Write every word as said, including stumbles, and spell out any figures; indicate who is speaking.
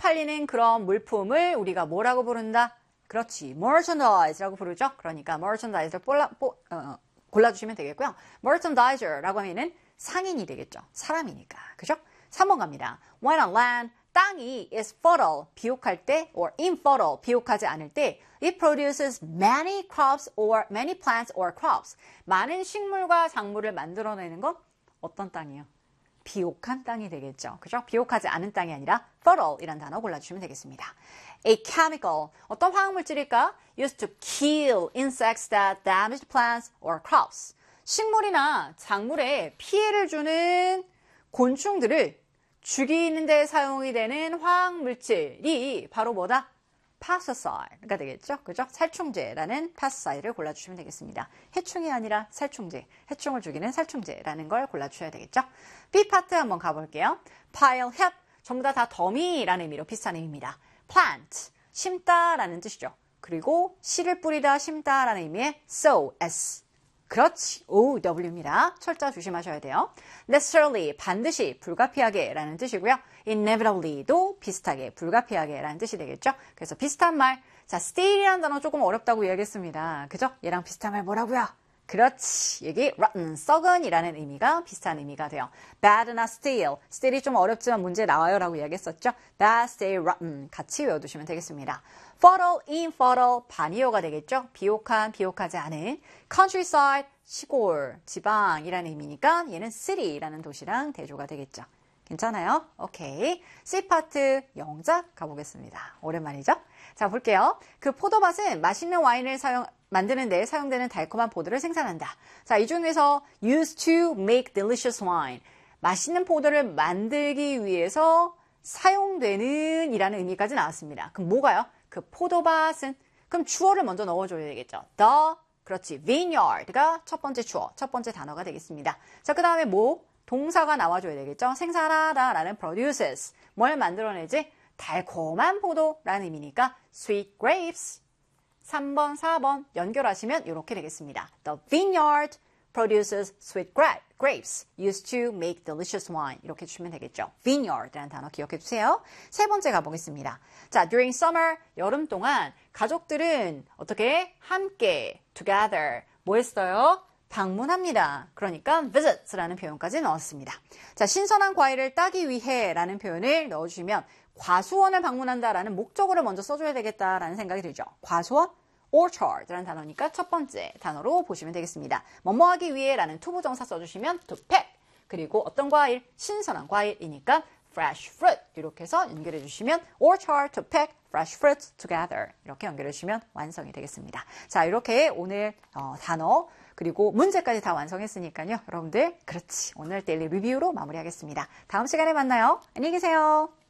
Speaker 1: 팔리는 그런 물품을 우리가 뭐라고 부른다? 그렇지, merchandise라고 부르죠. 그러니까 merchandise를 골라, 뽀, 어, 골라주시면 되겠고요. merchandiser라고 하면은 상인이 되겠죠. 사람이니까. 그죠? 삼 번 갑니다. When on land, 땅이 is fertile, 비옥할 때, or infertile, 비옥하지 않을 때, it produces many crops or many plants or crops. 많은 식물과 작물을 만들어내는 건 어떤 땅이에요? 비옥한 땅이 되겠죠. 그죠? 비옥하지 않은 땅이 아니라 fertile 이란 단어 골라주시면 되겠습니다. A chemical, 어떤 화학물질일까? Used to kill insects that damage plants or crops. 식물이나 작물에 피해를 주는 곤충들을 죽이는 데 사용이 되는 화학물질이 바로 뭐다? pesticide가 되겠죠. 그죠? 살충제라는 pesticide를 골라주시면 되겠습니다. 해충이 아니라 살충제, 해충을 죽이는 살충제라는 걸 골라주셔야 되겠죠. B 파트 한번 가볼게요. pile, heap, 전부 다 다 더미라는 의미로 비슷한 의미입니다. plant, 심다라는 뜻이죠. 그리고 씨를 뿌리다, 심다라는 의미의 sow, s. 그렇지, O, W입니다. 철자 조심하셔야 돼요. necessarily, 반드시, 불가피하게 라는 뜻이고요. inevitably도 비슷하게, 불가피하게 라는 뜻이 되겠죠. 그래서 비슷한 말, 자, stale이라는 단어 조금 어렵다고 이야기했습니다. 그죠? 얘랑 비슷한 말 뭐라고요? 그렇지, 여기 rotten, 썩은 이라는 의미가 비슷한 의미가 돼요. bad나 stale, stale이 좀 어렵지만 문제 나와요 라고 이야기했었죠. bad, stale, rotten 같이 외워두시면 되겠습니다. fertile, infertile, 반이어가 되겠죠. 비옥한, 비옥하지 않은. countryside, 시골, 지방이라는 의미니까 얘는 city라는 도시랑 대조가 되겠죠. 괜찮아요? 오케이. C 파트 영작 가보겠습니다. 오랜만이죠? 자, 볼게요. 그 포도밭은 맛있는 와인을 사용, 만드는 데 사용되는 달콤한 포도를 생산한다. 자, 이 중에서 used to make delicious wine. 맛있는 포도를 만들기 위해서 사용되는 이라는 의미까지 나왔습니다. 그럼 뭐가요? 그 포도밭은, 그럼 주어를 먼저 넣어줘야 되겠죠. The, 그렇지, vineyard가 첫 번째 주어, 첫 번째 단어가 되겠습니다. 자, 그 다음에 뭐? 동사가 나와줘야 되겠죠. 생산하다 라는 produces. 뭘 만들어내지? 달콤한 포도라는 의미니까 sweet grapes. 삼 번, 사 번 연결하시면 이렇게 되겠습니다. The vineyard produces sweet grapes used to make delicious wine. 이렇게 주시면 되겠죠. vineyard라는 단어 기억해 주세요. 세 번째 가보겠습니다. 자, during summer, 여름 동안 가족들은 어떻게 함께 together 뭐 했어요? 방문합니다. 그러니까 visits라는 표현까지 넣었습니다. 자, 신선한 과일을 따기 위해 라는 표현을 넣어주시면 과수원을 방문한다라는 목적어를 먼저 써줘야 되겠다라는 생각이 들죠. 과수원, orchard라는 단어니까 첫 번째 단어로 보시면 되겠습니다. 뭐뭐 하기 위해 라는 투부정사 써주시면 to pick. 그리고 어떤 과일? 신선한 과일이니까 fresh fruit. 이렇게 해서 연결해 주시면 orchard to pick fresh fruits together. 이렇게 연결해 주시면 완성이 되겠습니다. 자, 이렇게 오늘 어, 단어 그리고 문제까지 다 완성했으니까요. 여러분들 그렇지. 오늘 데일리 리뷰로 마무리하겠습니다. 다음 시간에 만나요. 안녕히 계세요.